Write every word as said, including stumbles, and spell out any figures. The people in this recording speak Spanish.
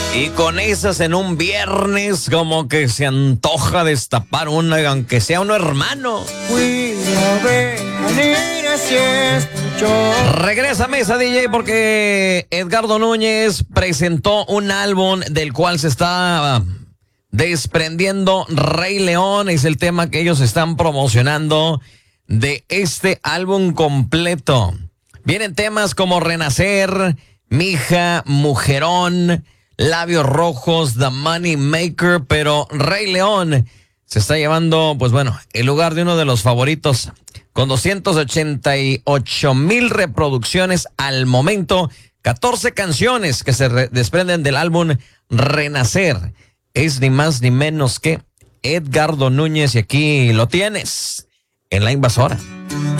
Y con esas en un viernes como que se antoja destapar una, aunque sea uno hermano. Regresa a mesa, D J, porque Edgardo Núñez presentó un álbum del cual se está desprendiendo Rey León. Es el tema que ellos están promocionando de este álbum completo. Vienen temas como Renacer, Mija, Mujerón, Labios Rojos, The Money Maker, pero Rey León se está llevando, pues bueno, el lugar de uno de los favoritos, con doscientas ochenta y ocho mil reproducciones al momento, catorce canciones que se re- desprenden del álbum Renacer. Es ni más ni menos que Edgardo Núñez, y aquí lo tienes, en La Invasora.